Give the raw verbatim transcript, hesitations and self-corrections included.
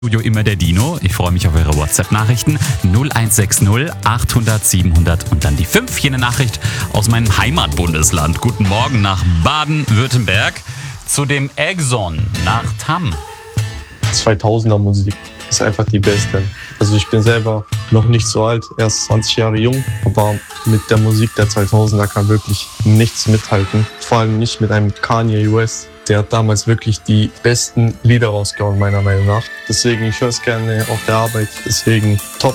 Studio immer der Dino. Ich freue mich auf eure WhatsApp-Nachrichten. null eins sechs null achthundert siebenhundert und dann die fünf. Hier eine Nachricht aus meinem Heimatbundesland. Guten Morgen nach Baden-Württemberg zu dem Exxon nach Tamm. zweitausender Musik ist einfach die beste. Also ich bin selber noch nicht so alt, erst zwanzig Jahre jung, aber mit der Musik der zweitausender kann wirklich nichts mithalten. Vor allem nicht mit einem Kanye West. Der hat damals wirklich die besten Lieder rausgehauen, meiner Meinung nach. Deswegen, ich höre es gerne auf der Arbeit. Deswegen top.